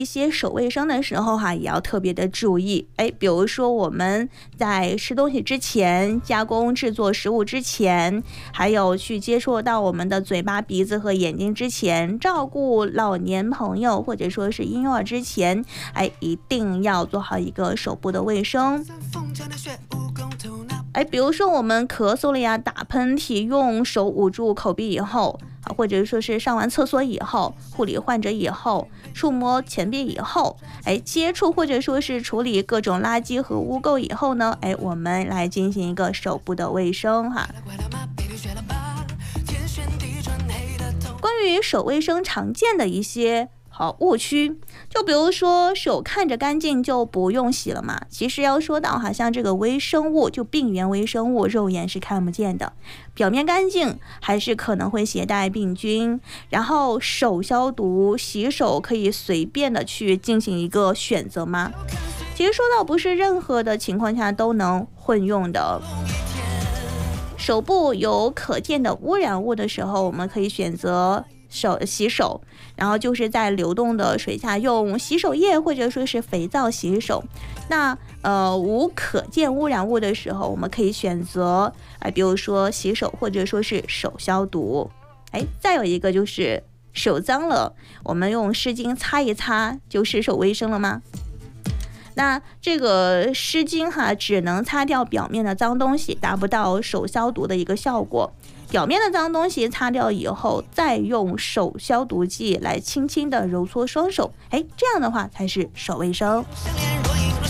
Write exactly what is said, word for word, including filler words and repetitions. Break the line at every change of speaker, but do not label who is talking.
一些手卫生的时候哈、啊，也要特别的注意。哎，比如说我们在吃东西之前、加工制作食物之前，还有去接触到我们的嘴巴、鼻子和眼睛之前，照顾老年朋友或者说是婴幼儿之前，哎，一定要做好一个手部的卫生。哎，比如说我们咳嗽了呀、打喷嚏，用手捂住口鼻以后，或者说是上完厕所以后、护理患者以后、触摸前臂以后，哎，接触或者说是处理各种垃圾和污垢以后呢，哎，我们来进行一个手部的卫生哈。关于手卫生常见的一些好误区，就比如说手看着干净就不用洗了嘛。其实要说到哈，像这个微生物，就病原微生物，肉眼是看不见的，表面干净还是可能会携带病菌。然后手消毒，洗手可以随便的去进行一个选择吗？其实说到不是任何的情况下都能混用的。手部有可见的污染物的时候，我们可以选择手洗手，然后就是在流动的水下用洗手液或者说是肥皂洗手。那呃无可见污染物的时候，我们可以选择哎，比如说洗手或者说是手消毒。哎，再有一个就是手脏了，我们用湿巾擦一擦，就是手卫生了吗？那这个湿巾哈，只能擦掉表面的脏东西，达不到手消毒的一个效果。表面的脏东西擦掉以后，再用手消毒剂来轻轻的揉搓双手，哎，这样的话才是手卫生。